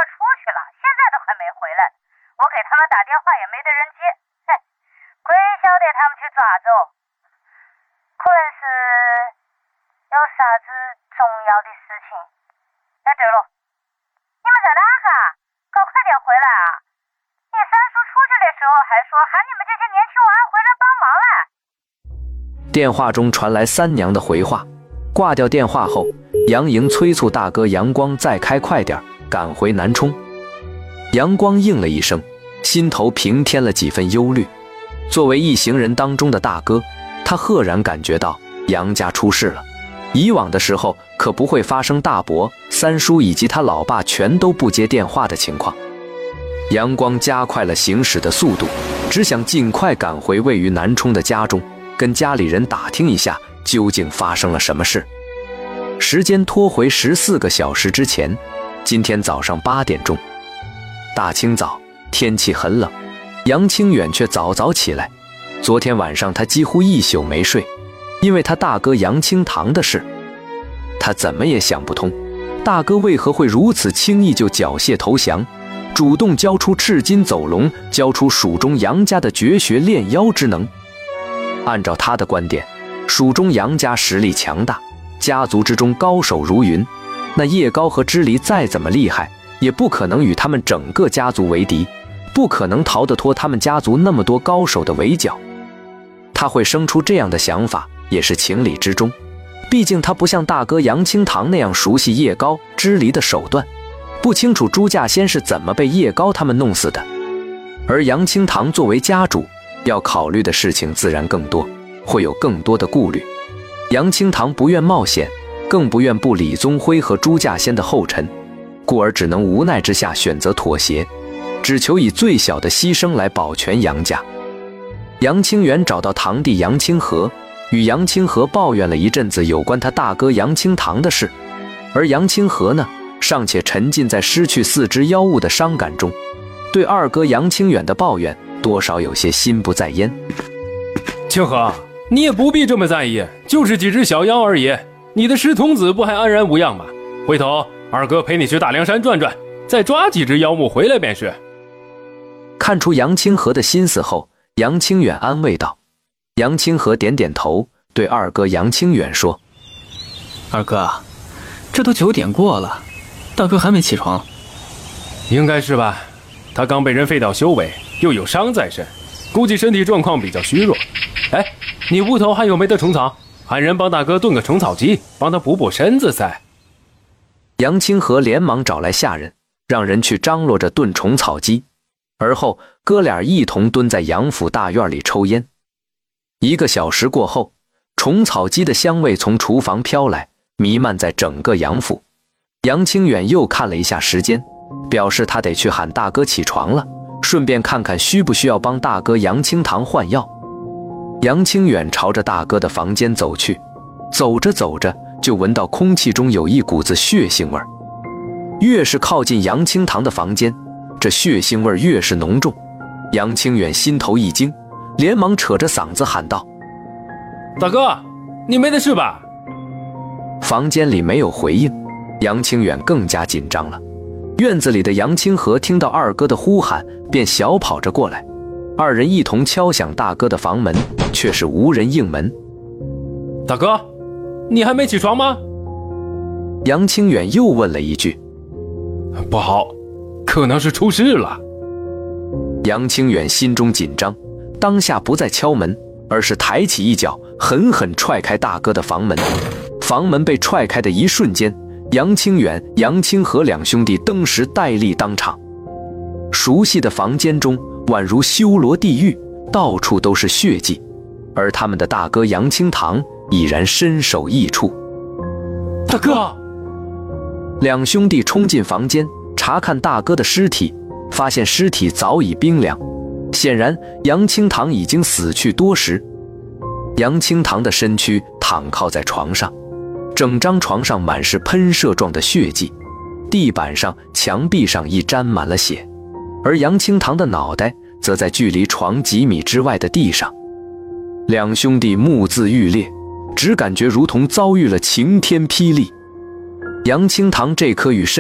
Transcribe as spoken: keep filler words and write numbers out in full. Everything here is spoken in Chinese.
出去了，现在都还没回来。我给他们打电话也没得人接。嘿，鬼晓得他们去抓走，可能是有啥子重要的事情。哎，对了，你们在哪哈？可快点回来啊！你三叔出去的时候还说喊你们这些年轻娃回来帮忙嘞。 电话中传来三娘的回话。挂掉电话后，杨莹催促大哥杨光再开快点，赶回南充。杨光应了一声，心头平添了几分忧虑。作为一行人当中的大哥，他赫然感觉到杨家出事了。以往的时候可不会发生大伯、三叔以及他老爸全都不接电话的情况。杨光加快了行驶的速度，只想尽快赶回位于南充的家中，跟家里人打听一下究竟发生了什么事。时间拖回十四个小时之前，今天早上八点钟，大清早，天气很冷，杨清远却早早起来。昨天晚上他几乎一宿没睡，因为他大哥杨清堂的事。他怎么也想不通，大哥为何会如此轻易就缴械投降，主动交出赤金走龙，交出蜀中杨家的绝学炼妖之能。按照他的观点，蜀中杨家实力强大，家族之中高手如云，那叶高和支离再怎么厉害，也不可能与他们整个家族为敌，不可能逃得脱他们家族那么多高手的围剿。他会生出这样的想法也是情理之中，毕竟他不像大哥杨清堂那样熟悉叶高、支离的手段，不清楚朱稼先是怎么被叶高他们弄死的。而杨清堂作为家主，要考虑的事情自然更多，会有更多的顾虑。杨清堂不愿冒险，更不愿步李宗辉和朱稼先的后尘，故而只能无奈之下选择妥协，只求以最小的牺牲来保全杨家。杨清源找到堂弟杨清河，与杨清河抱怨了一阵子有关他大哥杨清堂的事，而杨清河呢，尚且沉浸在失去四只妖物的伤感中，对二哥杨清远的抱怨多少有些心不在焉。 清河，你也不必这么在意，就是几只小妖而已，你的师童子不还安然无恙吗？回头二哥陪你去大凉山转转，再抓几只妖物回来便是。 看出杨清河的心思后，杨清远安慰道。杨清河点点头，对二哥杨清远说： 二哥，这都九点过了，大哥还没起床。 应该是吧，他刚被人废掉修为，又有伤在身，估计身体状况比较虚弱。哎，你屋头还有没得虫草？喊人帮大哥炖个虫草鸡，帮他补补身子噻。 杨清河连忙找来下人，让人去张罗着炖虫草鸡，而后哥俩一同蹲在杨府大院里抽烟。一个小时过后，虫草鸡的香味从厨房飘来，弥漫在整个杨府。杨清远又看了一下时间，表示他得去喊大哥起床了，顺便看看需不需要帮大哥杨清堂换药。杨清远朝着大哥的房间走去，走着走着就闻到空气中有一股子血腥味儿。越是靠近杨清堂的房间，这血腥味越是浓重。杨清远心头一惊，连忙扯着嗓子喊道： 大哥，你没得事吧？ 房间里没有回应，杨清远更加紧张了。院子里的杨清河听到二哥的呼喊，便小跑着过来。二人一同敲响大哥的房门，却是无人应门。 大哥，你还没起床吗？ 杨清远又问了一句。 不好，可能是出事了。 杨清远心中紧张，当下不再敲门，而是抬起一脚，狠狠踹开大哥的房门。房门被踹开的一瞬间，杨清远、杨清河两兄弟登时呆立当场。熟悉的房间中宛如修罗地狱，到处都是血迹，而他们的大哥杨清堂已然身首异处。 大哥！ 两兄弟冲进房间，查看大哥的尸体，发现尸体早已冰凉，显然杨清堂已经死去多时。杨清堂的身躯躺靠在床上，整张床上满是喷射状的血迹，地板上、墙壁上已沾满了血，而杨清堂的脑袋则在距离床几米之外的地上。两兄弟目眦欲裂，只感觉如同遭遇了晴天霹雳。杨清堂这颗与身